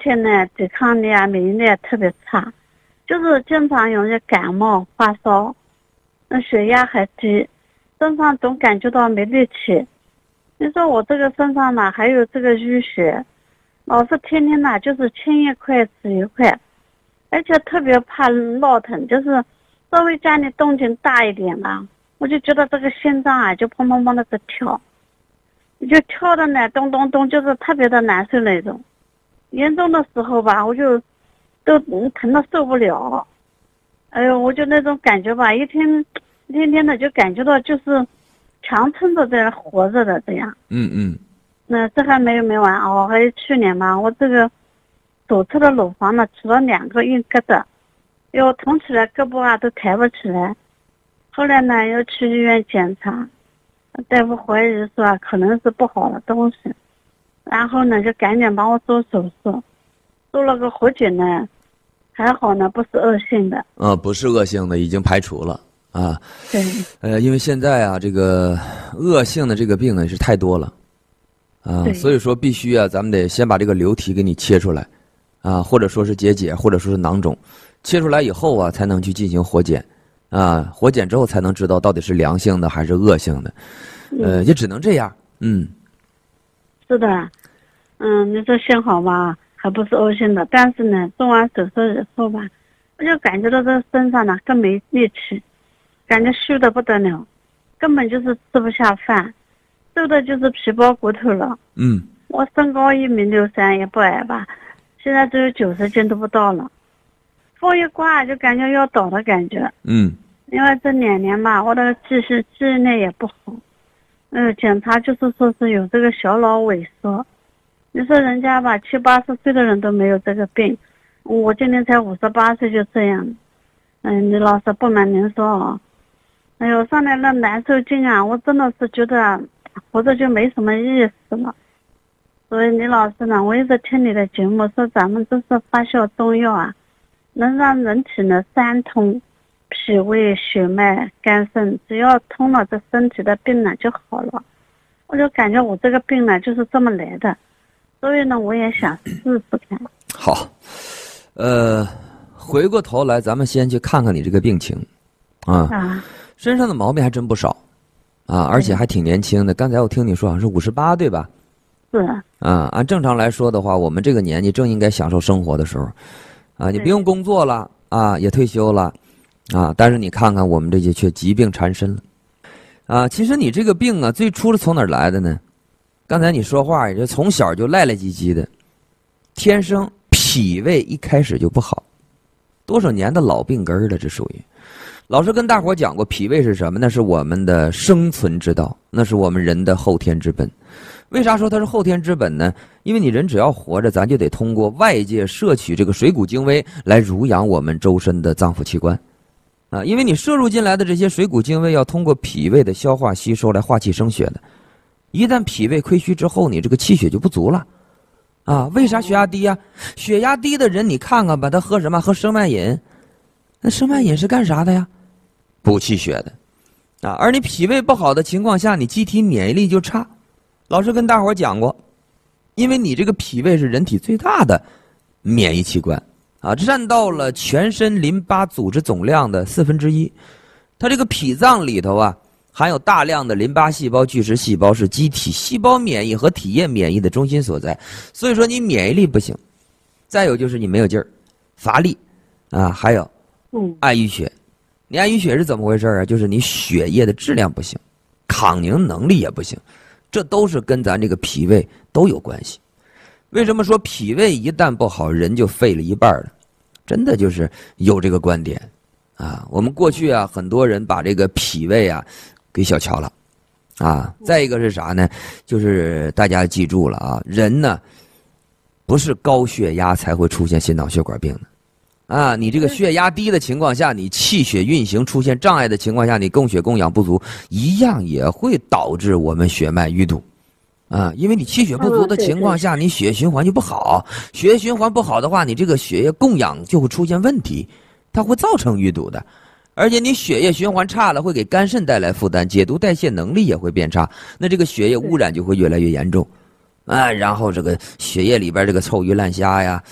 前呢抵抗力啊、免疫力特别差，就是经常容易感冒发烧，那血压还低，身上总感觉到没力气。你说我这个身上呢还有这个淤血，老是天天呢就是青一块紫一块，而且特别怕闹腾，就是稍微家里动静大一点嘛，我就觉得这个心脏啊就砰砰砰的在跳，就跳的呢咚咚咚，就是特别的难受那种。严重的时候吧，我就都疼得受不了。哎呦，我就那种感觉吧，一天天的就感觉到就是强撑着在活着的这样。那这还没完哦，还有去年嘛，我这个左侧的乳房呢起了2个硬疙瘩，又疼起来，胳膊啊都抬不起来。后来呢又去医院检查，大夫怀疑说可能是不好的东西，然后呢就赶紧帮我做手术，做了个活检呢，还好呢不是恶性的。 不是恶性的，已经排除了啊。 对。 因为现在啊，这个恶性的这个病呢是太多了啊，所以说必须啊，咱们得先把这个瘤体给你切出来啊，或者说是结节，或者说是囊肿，切出来以后啊，才能去进行活检啊，活检之后才能知道到底是良性的还是恶性的，也只能这样。 是的，你说幸好吧，还不是恶性的，但是呢，做完手术以后吧，我就感觉到这身上呢更没力气，感觉虚的不得了，根本就是吃不下饭，瘦的就是皮包骨头了。我身高1.63米，也不矮吧，现在只有90斤都不到了，风一刮就感觉要倒的感觉。因为这2年吧，我的记忆力也不好。检查就是说是有这个小脑萎缩。你说人家吧，70、80岁的人都没有这个病，我今年才58岁就这样。李老师不瞒您说啊，哎呦，上来那难受劲啊，我真的是觉得活着就没什么意思了。所以李老师呢，我一直听你的节目说咱们这是发酵中药啊，能让人体呢3通。脾胃、血脉、肝肾，只要通了，这身体的病呢就好了。我就感觉我这个病呢就是这么来的，所以呢我也想试试看。 好，回过头来，咱们先去看看你这个病情身上的毛病还真不少啊，而且还挺年轻的。刚才我听你说好像是58，对吧？ 是啊，按正常来说的话，我们这个年纪正应该享受生活的时候啊，你不用工作了啊，也退休了。但是你看看我们这些却疾病缠身了，其实你这个病啊，最初是从哪儿来的呢？刚才你说话也就从小就赖赖唧唧的，天生脾胃一开始就不好，多少年的老病根了，这属于。老师跟大伙讲过，脾胃是什么？那是我们的生存之道，那是我们人的后天之本。为啥说它是后天之本呢？因为你人只要活着，咱就得通过外界摄取这个水谷精微来濡养我们周身的脏腑器官。因为你摄入进来的这些水谷精微要通过脾胃的消化吸收来化气生血的，一旦脾胃亏虚之后，你这个气血就不足了为啥血压低啊？血压低的人你看看吧，他喝什么？喝生脉饮。那生脉饮是干啥的呀？补气血的而你脾胃不好的情况下，你机体免疫力就差。老师跟大伙讲过，因为你这个脾胃是人体最大的免疫器官占到了全身淋巴组织总量的1/4，它这个脾脏里头含有大量的淋巴细胞、巨噬细胞，是机体细胞免疫和体液免疫的中心所在。所以说你免疫力不行，再有就是你没有劲儿、乏力还有爱淤血。你爱淤血是怎么回事啊？就是你血液的质量不行，抗凝能力也不行，这都是跟咱这个脾胃都有关系。为什么说脾胃一旦不好，人就废了一半了？真的就是有这个观点我们过去很多人把这个脾胃给小瞧了再一个是啥呢？就是大家记住了人呢不是高血压才会出现心脑血管病的你这个血压低的情况下，你气血运行出现障碍的情况下，你供血供氧不足，一样也会导致我们血脉淤堵因为你气血不足的情况下，你血液循环就不好，血液循环不好的话，你这个血液供氧就会出现问题，它会造成淤堵的。而且你血液循环差了，会给肝肾带来负担，解毒代谢能力也会变差，那这个血液污染就会越来越严重然后这个血液里边这个臭鱼烂虾呀